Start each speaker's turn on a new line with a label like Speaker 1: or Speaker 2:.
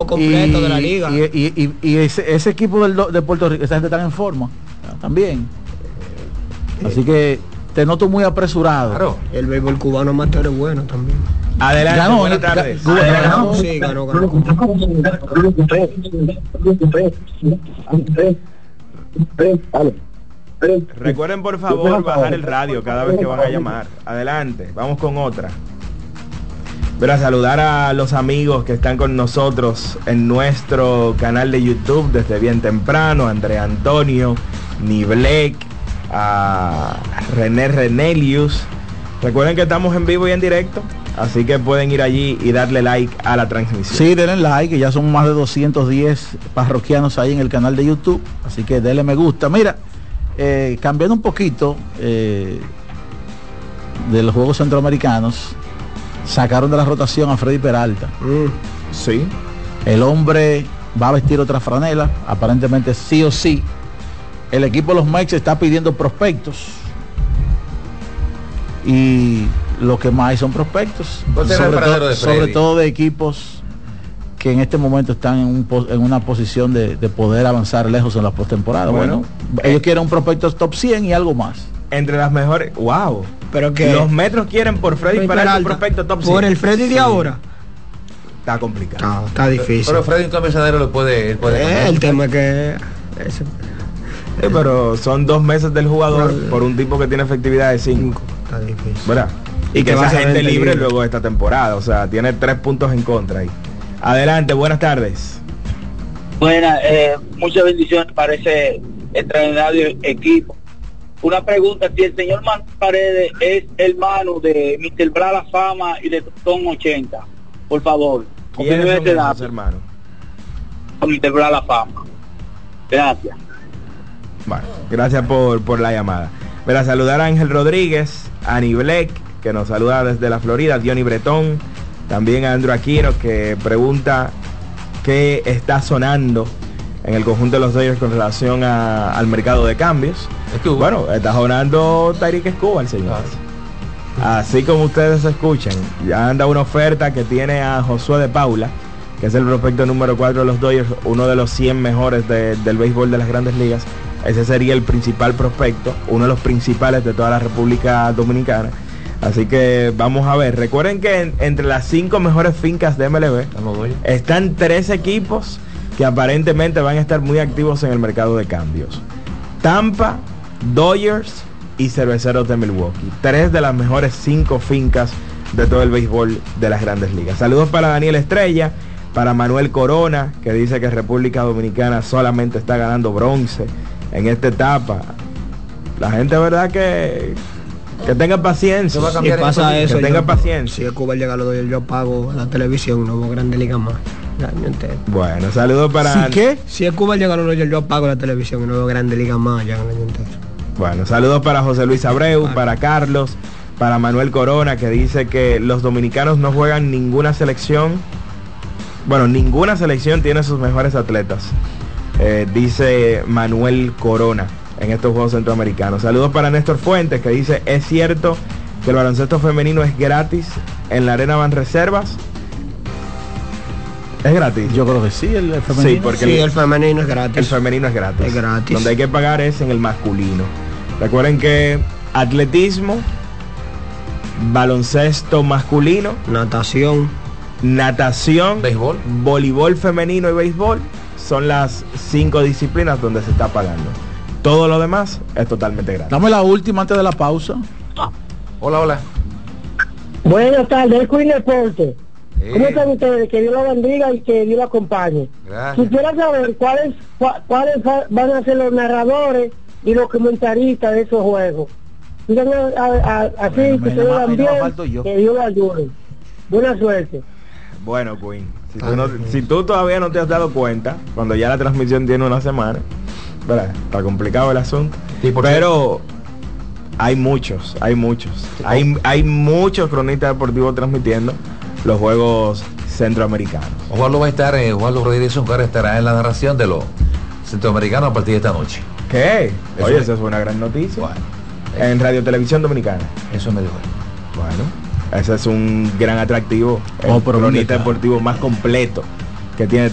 Speaker 1: completo de la liga.
Speaker 2: Y ese equipo de Puerto Rico, esa gente está en forma también. Así que te noto muy apresurado.
Speaker 3: Claro.
Speaker 1: El béisbol cubano amateur es bueno también.
Speaker 4: Adelante,
Speaker 2: Ganó,
Speaker 4: buenas tardes.
Speaker 1: Ganó. Sí, ganó.
Speaker 4: Recuerden por favor bajar el radio cada vez que van a llamar. Adelante, vamos con otra. Para saludar a los amigos que están con nosotros en nuestro canal de YouTube desde bien temprano, Andrea Antonio, Niblek, a René Renelius. Recuerden que estamos en vivo y en directo, así que pueden ir allí y darle like a la transmisión.
Speaker 2: Sí, denle like, que ya son más de 210 parroquianos ahí en el canal de YouTube, así que denle me gusta. Mira, cambiando un poquito de los Juegos Centroamericanos, sacaron de la rotación a Freddy Peralta.
Speaker 4: Sí.
Speaker 2: El hombre va a vestir otra franela, aparentemente sí o sí. El equipo de los Mets está pidiendo prospectos. Y lo que más hay son prospectos. Sobre todo de equipos que en este momento están en una posición de poder avanzar lejos en la postemporada. Bueno, ellos quieren un prospecto top 100 y algo más.
Speaker 4: Entre las mejores, wow.
Speaker 1: Pero que
Speaker 4: los Metros quieren por Freddy Peralta un prospecto top 100.
Speaker 1: Por el Freddy de ahora.
Speaker 4: Está complicado.
Speaker 1: No, está difícil.
Speaker 3: Pero Freddy un campeonato lo puede
Speaker 1: el tema es que
Speaker 4: pero son 2 meses del jugador por un tipo que tiene efectividad de 5.
Speaker 1: Está difícil.
Speaker 4: ¿Verdad? Y que esa gente libre luego de esta temporada. O sea, tiene 3 puntos en contra ahí. Adelante, buenas tardes.
Speaker 5: Buenas, muchas bendiciones para ese extraordinario equipo. Una pregunta, si el señor Manuel Paredes es hermano de Mr. Bra La Fama y de Tom 80, por favor.
Speaker 4: ¿Quiénes son esos hermanos?
Speaker 5: Mr. Bra La Fama. Gracias.
Speaker 4: Bueno, gracias por la llamada. Para saludar a Ángel Rodríguez, a Ani Black, que nos saluda desde la Florida, Diony Bretón, también a Andrew Aquino, que pregunta qué está sonando en el conjunto de los Dodgers con relación al mercado de cambios. Bueno, está sonando Tarik Escobar, el señor. Así como ustedes escuchan, ya anda una oferta que tiene a Josué de Paula, que es el prospecto número 4 de los Dodgers, uno de los 100 mejores del béisbol de las Grandes Ligas. Ese sería el principal prospecto, uno de los principales de toda la República Dominicana. Así que vamos a ver. Recuerden que entre las 5 mejores fincas de MLB están 3 equipos que aparentemente van a estar muy activos en el mercado de cambios: Tampa, Dodgers y Cerveceros de Milwaukee. 3 de las mejores 5 fincas de todo el béisbol de las Grandes Ligas. Saludos para Daniel Estrella, para Manuel Corona, que dice que República Dominicana solamente está ganando bronce en esta etapa. La gente, verdad, que tenga paciencia.
Speaker 1: ¿Qué pasa eso?
Speaker 4: Que tenga paciencia.
Speaker 1: Si el Cuba llega a los Dodgers, yo pago la televisión, no hubo Grande Liga más.
Speaker 4: Bueno, saludos para...
Speaker 1: ¿Sí qué? Si el Cuba llega a los Dodgers, yo pago la televisión y no hubo Grande Liga más ya en el año entero.
Speaker 4: Bueno, saludos para José Luis Abreu, para Carlos, para Manuel Corona, que dice que los dominicanos no juegan ninguna selección. Bueno, ninguna selección tiene sus mejores atletas, dice Manuel Corona en estos Juegos Centroamericanos. Saludos para Néstor Fuentes, que dice: ¿es cierto que el baloncesto femenino es gratis en la Arena Banreservas? ¿Es gratis?
Speaker 2: Yo creo que sí, el femenino.
Speaker 4: Sí, porque
Speaker 1: el femenino es gratis.
Speaker 4: El femenino es gratis.
Speaker 1: Es gratis.
Speaker 4: Donde hay que pagar es en el masculino. Recuerden que atletismo, baloncesto masculino, natación,
Speaker 3: béisbol,
Speaker 4: voleibol femenino y béisbol son las 5 disciplinas donde se está pagando. Todo lo demás es totalmente gratis.
Speaker 2: Dame la última antes de la pausa.
Speaker 3: Hola.
Speaker 6: Buenas tardes, Queen Deporte. ¿Cómo están ustedes? Que Dios la bendiga y que Dios la acompañe.
Speaker 3: Gracias.
Speaker 6: Quisiera saber cuáles van a ser los narradores y los comentaristas de esos juegos. Digan así, que se vean bien, que Dios la ayude. Buena suerte.
Speaker 4: Bueno, Queen, si tú todavía no te has dado cuenta, cuando ya la transmisión tiene una semana, ¿verdad? Está complicado el asunto. Sí, pero hay muchos. Hay muchos cronistas deportivos transmitiendo los juegos centroamericanos.
Speaker 3: Osvaldo va a estar, Osvaldo Rodríguez Oscar estará en la narración de los centroamericanos a partir de esta noche.
Speaker 4: ¿Qué? Oye, esa es una gran noticia. Bueno, en Radio Televisión Dominicana.
Speaker 3: Eso me dijo.
Speaker 4: Bueno, ese es un gran atractivo. El cronista deportivo más completo que tiene